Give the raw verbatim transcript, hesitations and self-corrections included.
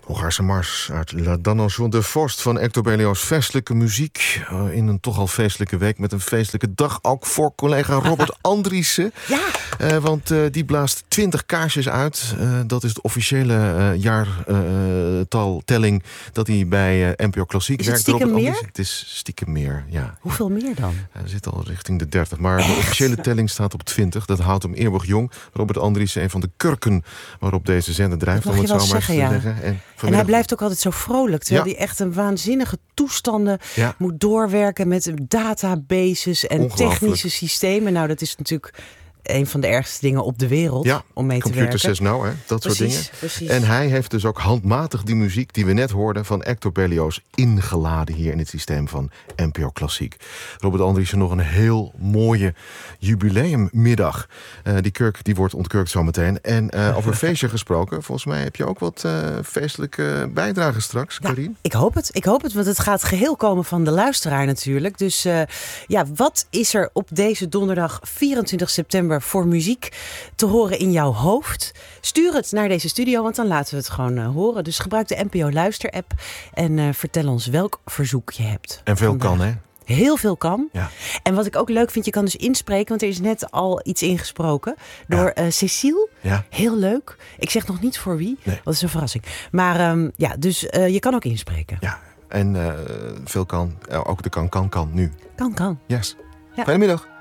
Hongaarse mars uit La Danse de Vorst van Hector Berlioz. Feestelijke muziek uh, in een toch al feestelijke week met een feestelijke dag. Ook voor collega Robert Andriessen. Ja. Uh, want uh, die blaast twintig kaarsjes uit. Uh, dat is de officiële uh, jaartaltelling uh, dat hij bij uh, N P O Klassiek is werkt. Het stiekem meer? Het is stiekem meer, ja. Hoeveel meer dan? Hij zit al richting de dertig. Maar Echt? de officiële telling staat op twintig. Dat houdt hem eeuwig jong. Robert Andriessen, een van de kurken waarop deze zender drijft. Dat om mag het je zo wel maar zeggen, eens te ja. zeggen. En, En hij blijft ook altijd zo vrolijk. Terwijl Ja. hij echt een waanzinnige toestanden Ja. moet doorwerken met databases en Ongelooflijk. technische systemen. Nou, dat is natuurlijk een van de ergste dingen op de wereld Ja, om mee te Computer werken. says no, hè? Dat soort Precies, dingen. precies. En hij heeft dus ook handmatig die muziek die we net hoorden van Hector Berlioz ingeladen hier in het systeem van N P O Klassiek. Robert Andriessen, nog een heel mooie jubileummiddag. Uh, die kurk die wordt ontkurkt zometeen. En uh, over feestje gesproken, volgens mij heb je ook wat uh, feestelijke bijdragen straks, Ja, Carien? ik hoop het. Ik hoop het, want het gaat geheel komen van de luisteraar natuurlijk. Dus uh, ja, wat is er op deze donderdag vierentwintig september voor muziek te horen in jouw hoofd? Stuur het naar deze studio, want dan laten we het gewoon uh, horen. Dus gebruik de N P O Luister-app en uh, vertel ons welk verzoek je hebt. En veel vandaag. kan, hè? Heel veel kan. Ja. En wat ik ook leuk vind, je kan dus inspreken, want er is net al iets ingesproken door uh, Cecile. Ja. Heel leuk. Ik zeg nog niet voor wie, Nee. dat is een verrassing. Maar um, ja, dus uh, je kan ook inspreken. Ja. En uh, veel kan. Uh, ook de kan, kan, kan nu. Kan, kan. Yes. Ja. Fijne middag.